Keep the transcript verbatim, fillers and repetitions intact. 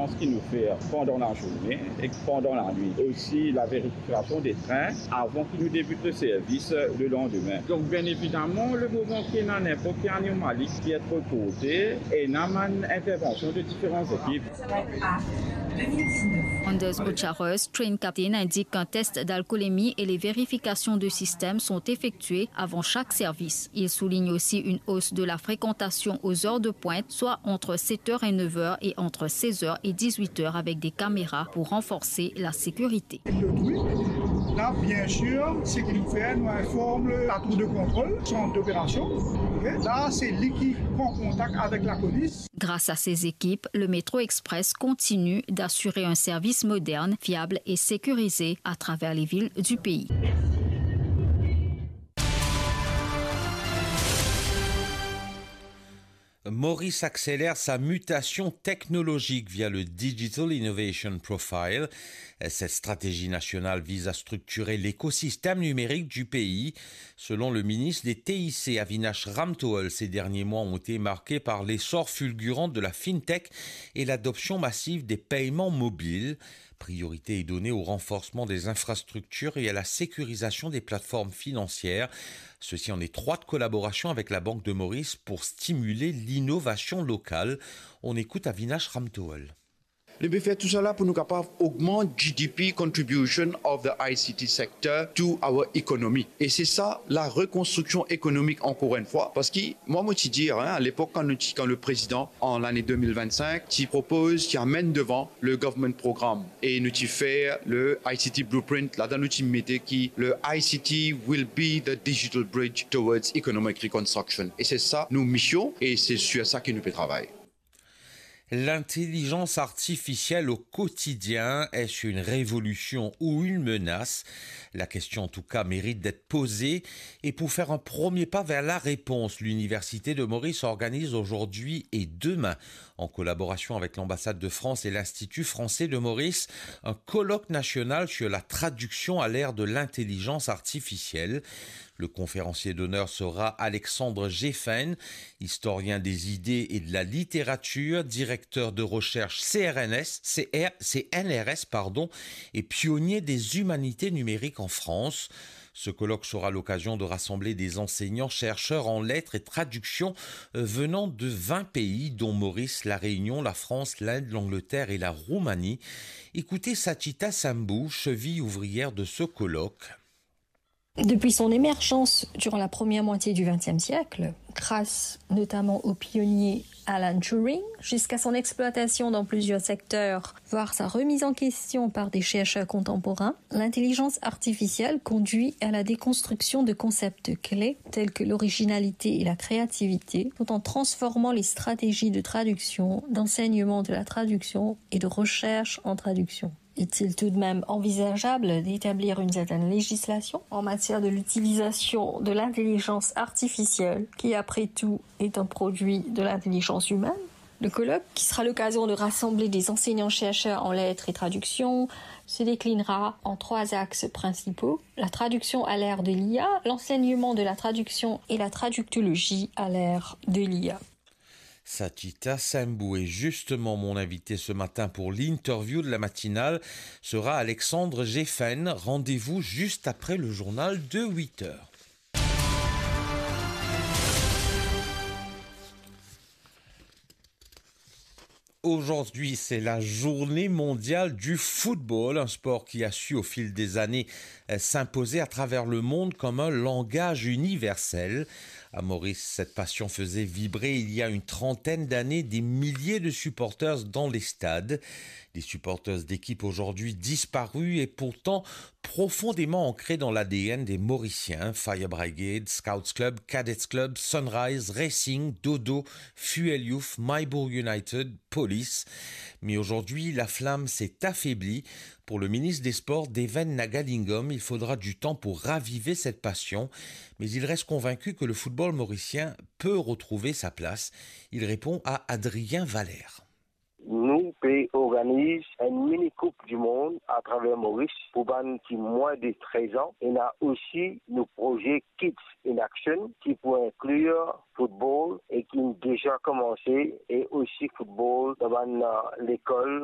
surveillance qu'ils nous font pendant la journée et pendant la nuit. Aussi la vérification des trains avant qu'ils nous débutent le service le lendemain. Donc bien évidemment, le moment qu'il y a n'importe quelle anomalie qui est reportée et il y a une intervention de différentes équipes. Anders Ocharos, train captain, indique qu'un test d'alcoolémie et les vérifications de système sont effectuées avant chaque service. Il souligne aussi une hausse de la fréquentation aux heures de pointe, soit entre sept heures et neuf heures et entre seize heures et dix-huit heures avec des caméras pour renforcer la sécurité. Là, bien sûr, ce qu'il nous fait, nous informe la tour de contrôle, centre d'opération. Là, c'est lui qui prend contact avec la police. Grâce à ces équipes, le Métro Express continue d'assurer un service moderne, fiable et sécurisé à travers les villes du pays. Maurice accélère sa mutation technologique via le Digital Innovation Profile. Cette stratégie nationale vise à structurer l'écosystème numérique du pays. Selon le ministre des T I C, Avinash Ramthoul, ces derniers mois ont été marqués par l'essor fulgurant de la fintech et l'adoption massive des paiements mobiles. Priorité est donnée au renforcement des infrastructures et à la sécurisation des plateformes financières. Ceci en étroite collaboration avec la Banque de Maurice pour stimuler l'innovation locale. On écoute Avinash Ramthoul. Le but fait tout cela pour nous capables d'augmenter G D P contribution of the I C T sector to our economy. Et c'est ça la reconstruction économique encore une fois. Parce que moi, moi, je dis, hein, à l'époque, quand, quand le président, en l'année deux mille vingt-cinq, qui propose, qui amène devant le government programme et nous qui fait le I C T blueprint, là-dedans, nous qui mettez qui le I C T will be the digital bridge towards economic reconstruction. Et c'est ça, nos missions, et c'est sur ça que nous peut travailler. L'intelligence artificielle au quotidien, est-ce une révolution ou une menace? La question en tout cas mérite d'être posée et pour faire un premier pas vers la réponse, l'Université de Maurice organise aujourd'hui et demain, en collaboration avec l'ambassade de France et l'Institut français de Maurice, un colloque national sur la traduction à l'ère de l'intelligence artificielle. Le conférencier d'honneur sera Alexandre Geffen, historien des idées et de la littérature, directeur de recherche C R N S, C R, C N R S pardon, et pionnier des humanités numériques en France. Ce colloque sera l'occasion de rassembler des enseignants, chercheurs en lettres et traductions venant de vingt pays, dont Maurice, la Réunion, la France, l'Inde, l'Angleterre et la Roumanie. Écoutez Sachita Sambou, cheville ouvrière de ce colloque. Depuis son émergence durant la première moitié du vingtième siècle, grâce notamment au pionnier Alan Turing, jusqu'à son exploitation dans plusieurs secteurs, voire sa remise en question par des chercheurs contemporains, l'intelligence artificielle conduit à la déconstruction de concepts clés tels que l'originalité et la créativité, tout en transformant les stratégies de traduction, d'enseignement de la traduction et de recherche en traduction. Est-il tout de même envisageable d'établir une certaine législation en matière de l'utilisation de l'intelligence artificielle, qui après tout est un produit de l'intelligence humaine? Le colloque, qui sera l'occasion de rassembler des enseignants-chercheurs en lettres et traduction, se déclinera en trois axes principaux: la traduction à l'ère de l'I A, l'enseignement de la traduction et la traductologie à l'ère de l'I A. Sachita Sambou est justement mon invité ce matin pour l'interview de la matinale sera Alexandre Geffen. Rendez-vous juste après le journal de huit heures. Aujourd'hui, c'est la journée mondiale du football, un sport qui a su au fil des années s'imposer à travers le monde comme un langage universel. À Maurice, cette passion faisait vibrer il y a une trentaine d'années des milliers de supporters dans les stades. Des supporters d'équipes aujourd'hui disparus et pourtant profondément ancrés dans l'A D N des Mauriciens. Fire Brigade, Scouts Club, Cadets Club, Sunrise, Racing, Dodo, Fuel Youth, Mybourg United, Police. Mais aujourd'hui, la flamme s'est affaiblie. Pour le ministre des Sports, Deven Nagalingam, il faudra du temps pour raviver cette passion. Mais il reste convaincu que le football mauricien peut retrouver sa place. Il répond à Adrien Valère. Nous, pays, organise une mini-coupe du monde à travers Maurice pour les qui moins de treize ans. Et on a aussi nos projets Kids in Action qui pourraient inclure football et qui ont déjà commencé et aussi football dans l'école.